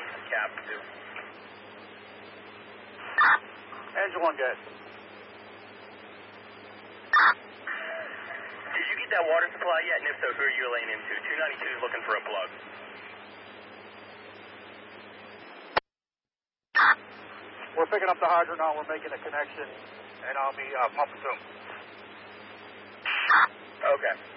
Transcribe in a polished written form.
Cap 2. Engine 1 good. Did you get that water supply yet? And if so, who are you laying into? 292 is looking for a plug. We're picking up the hydrant now. We're making a connection, and I'll be pumping to them. Okay.